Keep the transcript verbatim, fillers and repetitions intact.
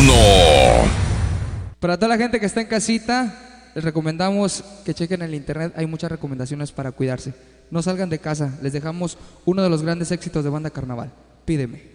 mano. Para toda la gente que está en casita, les recomendamos que chequen en el internet, hay muchas recomendaciones para cuidarse. No salgan de casa, les dejamos uno de los grandes éxitos de Banda Carnaval, Pídeme.